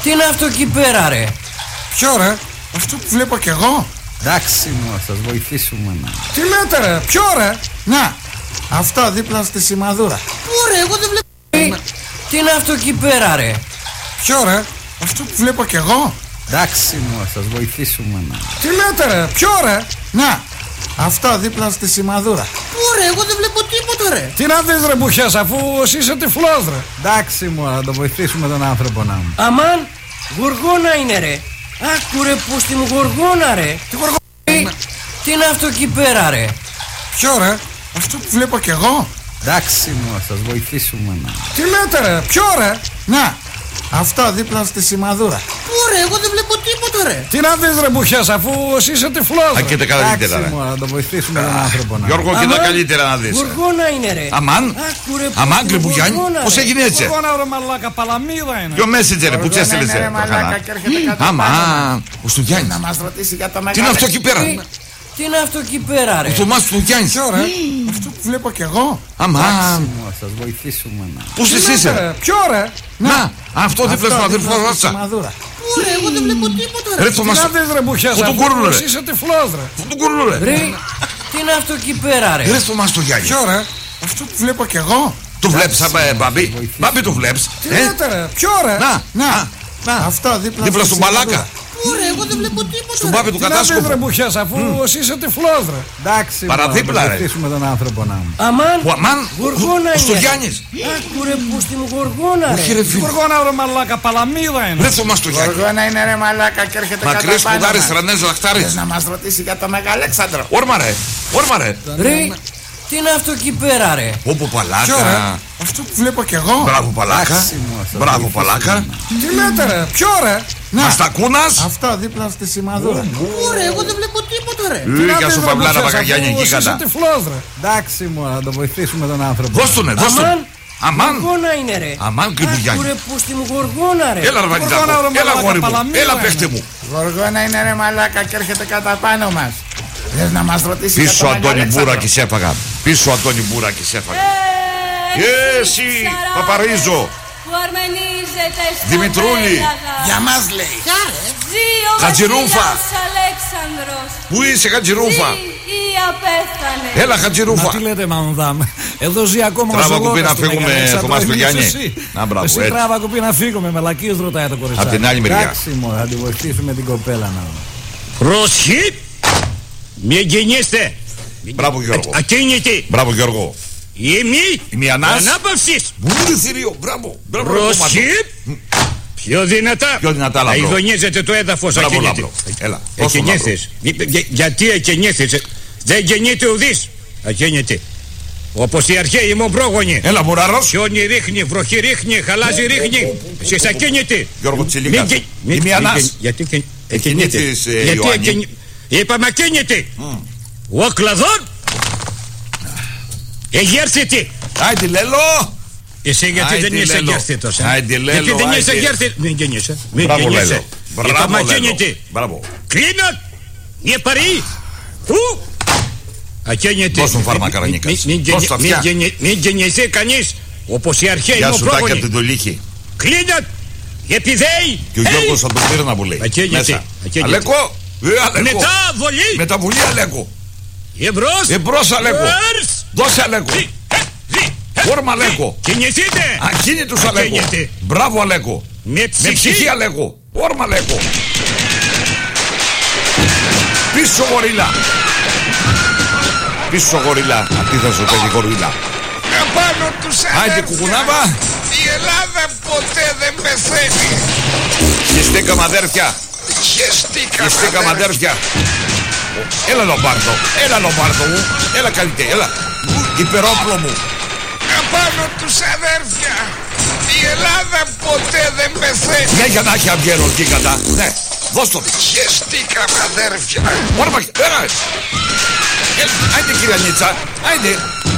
Τι είναι αυτό εκεί πέρα, ρε? Ποιο, ρε? Αυτό που βλέπω κι εγώ. Εντάξει μου, σας βοηθήσουμε να. Τι λέτε, ρε? Ποιο, ρε? Να, αυτό δίπλα στη σημαδούρα. Πού, ρε? Εγώ δεν βλέπω. Τι είναι αυτό εκεί πέρα, ρε? Ποιο, ρε? Αυτό που βλέπω κι εγώ. Εντάξει μου, σας βοηθήσουμε να. Τι λέτε, ρε? Ποιο, ρε? Να, αυτό δίπλα στη σημαδούρα. Πού, ρε? Εγώ δεν βλέπω τίποτα, ρε. Τι να δεις, ρε μπουχιάς, αφού εσύ είσαι τυφλός, ρε. Εντάξει μου, να το βοηθήσουμε τον άνθρωπο να μου. Αμάν, γοργόνα είναι, ρε. Άκου, ρε, πούστη μου, γοργόνα, ρε. Τι γοργόνα? Τι είναι αυτό εκεί πέρα, ρε? Ποιο, ρε? Αυτό που βλέπω κι εγώ. Εντάξει μου, σας βοηθήσουμε να. Τι λέτε, ρε? Ποιο, ρε? Να, αυτό δίπλα στη σημαδούρα. Πού, ρε? Εγώ δεν βλέπω τίποτα, ρε. Τι να δεις, ρε μπουχιάς, αφού εσύ είσαι τυφλός, ρε. Κοίτα καλύτερα, Εντάξει ρε. μου, να το βοηθήσουμε τον άνθρωπο να. Γιώργο, κοίτα καλύτερα να δεις. Γοργόνα είναι, ρε. Αμάν. Άκου, ρε, Αμάν, Κρυμπογιάννη, γοργόνα, πώς ρε. έγινε έτσι? Γοργόνα, ρε μαλάκα, παλαμίδα είναι. Ποιο messenger που τσέστηλες, Γοργόνα είναι, ρε μαλάκα, και έρχεται κάτω. Αμάν, ο Στουγιάννης. Να μας ρωτήσει για το μεγάλο. Τι είναι αυτό εκεί πέρα? Τι είναι αυτό εκεί πέρα, ρε? Ο Θωμάς Στουγιάννης. Ποιο, ρε? Αυτό που βλέπω κι εγώ. Αμάν. Εντάξει μου, να σας βοηθήσουμε να. Πούς Τι εσύ λέτε, είσαι? ρε? Ποιο, ρε? Να, αυτό δίπλα στον αδερφό στη Ράτσα. σημαδούρα. Πού, ρε? Εγώ δεν βλέπω τίποτα, ρε. Ρε Τι Θωμάς, να δεις, ρε μπουχιάς, Πού τον αφού κούρνο, ρε? εσύ είσαι τυφλός, ρε. πού τον κουρνού ρε? Ρε, τι είναι αυτό εκεί πέρα, ρε? Ρε Θωμάς Στουγιάννη. Ποιο, ρε? Αυτό που βλέπω κι εγώ. Το βλέπεις, Μπάμπη? Μπάμπη το βλέπεις? Τι λέτε, ρε? Ποιο, ρε? Να, Αυτό δίπλα στη στον σημαδούρα. Μπαλάκα. Πού, ρε? Εγώ δεν βλέπω τίποτα, Στον ρε. Μπάμπη του Τι να δεις, ρε κατάσκοπου. μπουχιάς, αφού εσύ είσαι τυφλός, ρε. Εντάξει μου, να το Παραδίπλα, ρε. βοηθήσουμε τον άνθρωπο να μου. Αμάν, Ο Αμάν, γοργόνα ο είναι. Στουγιάννης. Άκου, ρε, πούστη μου, γοργόνα, ρε. Όχι ρε φίλε. Γοργόνα, ρε μαλάκα, παλαμίδα είναι. Ρε Θωμάς Στουγιάννη. Γοργόνα είναι, ρε μαλάκα, και έρχεται κάτω Μακρύς πάνω σπουδάρες, μας. τρανές, λαχτάρες. Να μας ρωτήσει για το Μεγαλέξανδρο. Όρμα ρε, όρμα ρε. Ρε, τι είναι αυτό εκεί πέρα, ρε? Όπο Ποιο, ρε? Παλάκα. Αυτό που βλέπω κι εγώ. Μπράβο Παλάκα. Εντάξει μου, να σας Μπράβο βοηθήσουμε Παλάκα. να. Τι λέτε, ρε? Ποιο, ρε? Μαστακούνας. Αυτό δίπλα στη σημαδούρα. Πού, ρε? Εγώ δεν βλέπω τίποτα, ρε. Γεια σου Παυλάνα Βακαγιάννη εκεί Εσύ είσαι κατά. τυφλός, ρε. Εντάξει μου, να το βοηθήσουμε τον άνθρωπο. Δώσ' τον, δώσ' τον. Αμάν, Αμάν. γοργόνα είναι, ρε. Αμάν Άκου, Κρυμπογιάννη. ρε, πούστη μου, γοργόνα, ρε. Έλα ρε Γοργόνα, ρε, Βαγγιτάκο, έλα μαλάκα, γόρι μου, παλαμίδα έλα είναι. παίχτε μου. Γοργόνα είναι, ρε μαλάκα, και έρχεται κάτω πάνω μας. Θες να μας ρωτήσει για Πίσω το Αντώνη Μεγαλέξανδρο. Μπούρα και σε έφαγα. Πίσω Αντώνη Μπούρα και σε έφαγα. Εσύ, Παπαρίζο. Που αρμενίζεται στα Δημητρούλη. πέλαγα. Για μας λέει. Ζει ο Χατζηρούφα. βασιλιάς Αλέξανδρος. Πού είσαι Χατζηρούφα? Ζει ή απέθανε. Έλα Μα Χατζηρούφα. τι λέτε, μανδάμ. Εδώ ζει ακόμα Τράβα ο Ζολότας κουπί να στην φύγουμε, Μεγαλέξανδρο, Θωμάς εμείς Στουγιάννη. εσύ. Να, μπράβο, Εσύ έτσι. τράβα κουπί να φύγουμε, μαλακίες ρωτάει το κοριτσάκι. Απ' την άλλη μεριά. Εντάξει μου, θα τη βοηθήσουμε την κοπέλα να μου. Προσχή! Μη γεννήστε! Μπράβο Γιώργο. Ακίνητη! Μπράβο Γιώργο. Ημί! Ημιανάς. Ανάπαυσης! Μπουλή θηρίο, μπράβο. Μπράβο, Προσχή! Πιο δυνατά! Πιο δυνατά, Να λαμπρό. ειδονίζετε το έδαφος Μπράβο ακίνητη. λαμπρό. Έλα. δώσ' τον, Εκινήθης. Γιατί εκινήθης? Δεν γεννείται ουδής. Ακίνητη. Όπως οι αρχαίοι μου πρόγονοι. λαμπρό. Έλα Μουράρος. Χιόνι ρίχνει, βροχή ρίχνει, χαλάζει ρίχνει. Εσείς ακίνητη. Γιώργο Τσιλίκας. Ημιανάς. Γιατί Εκινήθης, Γιατί Ιωάννη. είπαμε ακίνητη. Ο κλαδόν. Εγέρθητη. Άιντε Λέλο. Εσύ γιατί Άιντε, δεν είσαι Λέλο. αγέρθητος? Άιντε, Λέλο, Γιατί δεν είσαι άιντε. αγέρθητος? Μην γεννήσε. Μην Μπράβο γεννήσε. Λέλο. Είπαμε Μπράβο Λέλο. ακίνητη. Μπράβο. Κρίνον. Nie παρεί. Ου. Ακίνητη. Δώσ' τον φάρμακα, Ρανίκας. Δώσ' τα αυτιά. Μην γεννηθεί κανείς όπως οι αρχαίοι Γεια μου σου Τάκη από πρόγονοι. την Τολίχη. Κλείνον. Επιδέει. Και ο Γιώργος από τον Πύρνα που λέει. Ακίνητη. Μέσα. Ακίνητη. Αλέκο. Αλέκο. Μετά βολή. Μεταβολή Αλέκο. Εμπρός. Εμπρός Αλέκο. Βέρς. Δώσε Αλέκο. Φόρμα Αλέκο. Κινηθείτε. Ακίνητος Αλέκο. Ακίνητη. Μπράβο Αλέκο. Με Με ψυχή Αλέκο. Φόρμα Αλέκο. Πίσω γορίλα. Πίσω γορίλα. Αντίθεσο παιδί γορίλα. Επάνω τους Άιντε αδέρφια. κουκουνάβα. Η Ελλάδα ποτέ δεν πεθαίνει. Χεστήκαμε αδέρφια. Χεστήκαμε αδέρφια. Έλα Λομπάρδο. Έλα Λομπάρδο μου. Έλα καλύτερα. Έλα. Υπερόπλο μου. Επάνω τους αδέρφια. Η Ελλάδα ποτέ δεν πεθαίνει. Ναι, για να έχει αυγέρο εκεί κατά. Ναι. Δώσ' το. Χεστήκαμε αδέρφια. Όρμα. Έλα. Άιντε κυρία Νίτσα. Άιντε.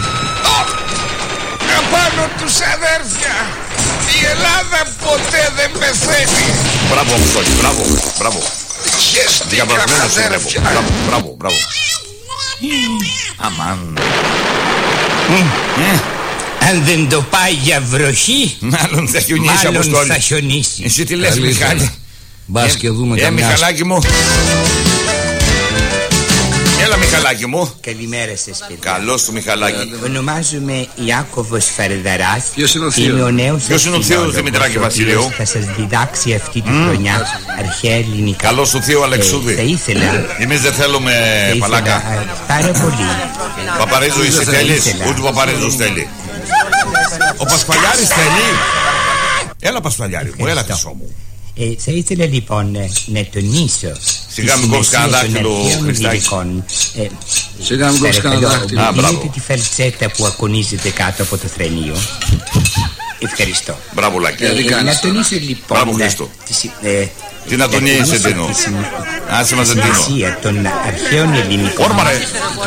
Επάνω τους αδέρφια. Η Ελλάδα ποτέ δεν πεθαίνει. Μπράβο Αποστόλη. Μπράβο. Μπράβο. Χεστήκαμε Διαβασμένο σου βλέπω. αδέρφια. Μπράβο. Μπράβο. Μπράβο. Αμάν. Αν δεν το πάει για βροχή, Μάλλον θα χιονίσει, μάλλον Αποστόλη. θα χιονίσει. Εσύ τι λες, Μιχάλη? Μπας και δούμε καμιά. Μιχαλάκι μου. Έλα, Μιχαλάκι μου. Καλημέρα σας, παιδιά. Καλώς του, Μιχαλάκι. Ονομάζομαι Ιάκωβος Φαρδαράς. Ποιος είναι ο θείος? Είμαι ο νέος Ποιος είναι ο θείος, αστυνόλογος, Δημητράκη ο Βασιλείου? οποίος θα σας διδάξει αυτή τη χρονιά αρχαία ελληνικά. Καλώς του θείο Αλεξούδη. Θα ήθελα Εμείς δεν θέλουμε παλάκα. πάρα πολύ. Παπαρίζου εσύ θέλεις? ήθελα. Ούτε ο Παπαρίζος θέλει. Ο Πασπαλιάρης θέλει. Έλα, Πασπαλιάρη μου, έλα, χρυσό μου. Θα ήθελα λοιπόν να τονίσω Σιγά τη μην κόψεις κανένα σημασία των δάχτυλο, αρχαίων Χριστάκη. υλικών. Σιγά μην κόψεις κανένα δάχτυλο. Α, μπράβο. Δείτε τη φαλτσέτα που ακονίζεται κάτω από το θρανίο. Ευχαριστώ. Μπράβο, Λάκη. Να τονίσω λοιπόν Μπράβο, Χρήστο. Τι να τονίσεις, Εντίνο? Άσε μας, τη Εντίνο. σημασία των αρχαίων ελληνικών. Όρμα, ρε.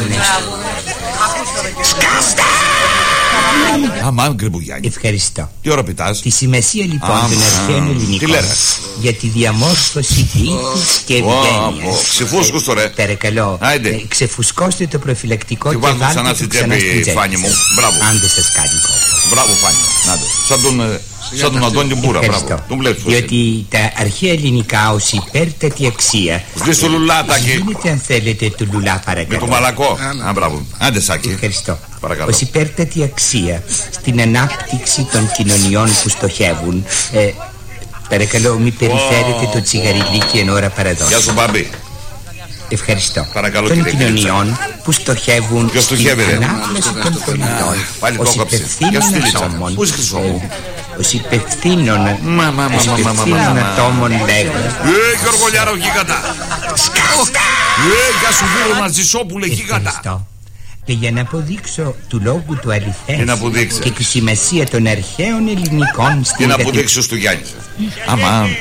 Αμάν, Γκριμπουγιάννη. Ευχαριστώ. Τι ώρα πετάς? Τη σημασία λοιπόν των αρχαίων τι ελληνικών λένε? για τη διαμόρφωση ήθους και ευγένειας. Ξεφούσκους το, ρε. Παρακαλώ, Άιντε. ξεφουσκώστε το προφυλακτικό Και και βάλτε βάλτε ξανά το στην ξανά τσέπη, στην τσέπη Φάνη μου. σας. Μπράβο. Αν δεν σας κάνει κόπο. Μπράβο, Φάνη. Νάτε. Σαν τον Αντώνη Μπούρα, μπράβο. Ευχαριστώ. Τον βλέπεις πως είναι. Διότι τα αρχαία ελληνικά ως υπέρτατη αξία Σβήσ' το λουλάτακι. γίνεται αν θέλετε του λουλά Με παρακαλώ. το μαλακό. Α, μπράβο. Άντε, Σάκη. Ευχαριστώ. Παρακαλώ. Ως υπέρτατη αξία στην ανάπτυξη των κοινωνιών που στοχεύουν. Παρακαλώ μη περιφέρετε το τσιγαριλίκι εν ώρα παραδόσεων. Γεια σου, Μπάμπη. Ευχαριστώ. Παρακαλώ, των κύριε κοινωνιών που στοχεύουν Ποιος στην στοχεύει, ρε? ανάπτυξη των πολιτών. Πάλι το Ως έκοψε. Γεια υπευθύνων σου, Τίλιτσα. ατόμων. Πού είσαι, Χρυσό μου? Ως υπευθύνων Μα. ατόμων λέγω. Γιωργολιάρο, γίγαντα. Γεια σου, Βίρο Ναζισόπουλε, γίγαντα. Ευχαριστώ. Και για να αποδείξω του λόγου του αληθές Τι να αποδείξεις? και τη σημασία των αρχαίων ελληνικών Τι στην να αποδείξεις στο Γιάννη? Αμάν.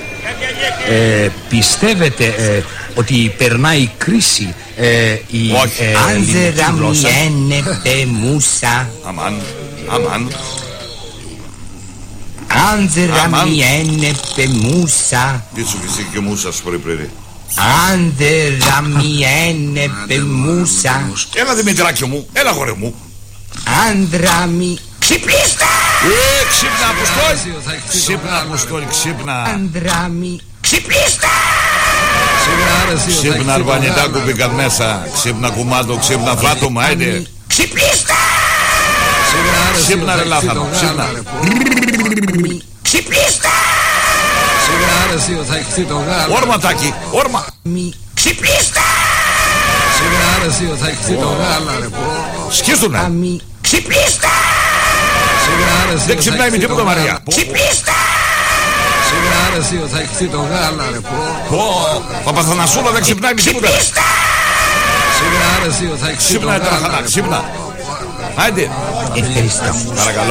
Πιστεύετε ότι περνάει κρίση η Όχι. ελληνική Άνδερα γλώσσα? μιένε πεμούσα. Αμάν. Άνδερα Αμάν. μιένε πεμούσα. Τι σου φυσεί και μούσα σου πρωί. Άνδερα μιένε πεμούσα. Έλα, Δημητράκιο μου, έλα, γορέ μου. Άνδρα μι... Ξυπνήστε! Ξύπνα, Αποστόλη. Ξύπνα, Αποστόλη, ξύπνα. Άνδρα μι... Ξυπνήστε! Ξύπνα, Αρβανιτάκου, μπήκαν μέσα. Ξύπνα, κουμάντο, ξύπνα, φάτομα, άιντε. Ξυπνήστε! Ξύπνα, ρε λάθανο, ξύπνα. Ξυπνήστε! Θα εκθεί το γάλα. Όρμα, Τάκη, όρμα. Ξυπνήστε! Θα εκθεί το γάλα, ρε πω. Σκίστουνε. Ξυπνήστε! Δεν ξυπνάει με τίποτα, Μαρία. Ξυπνήστε! Θα εκθεί το γάλα, ρε πω. Παπαθανασούλα δεν ξυπνάει με τίποτα. Θα εκθεί το Ξύπνα, γάλα. τραχανά, ξύπνα. Άιντε. Ευχαριστώ. Παρακαλώ.